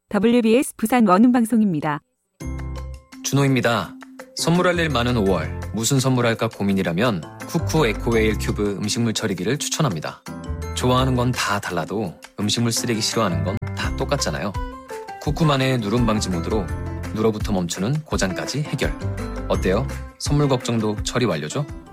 WBS 부산 원음방송입니다. 준호입니다. 선물할 일 많은 5월, 무슨 선물할까 고민이라면 쿠쿠 에코웨일 큐브 음식물 처리기를 추천합니다. 좋아하는 건 다 달라도 음식물 쓰레기 싫어하는 건 다 똑같잖아요. 쿠쿠만의 누름 방지 모드로 누러부터 멈추는 고장까지 해결. 어때요? 선물 걱정도 처리 완료죠?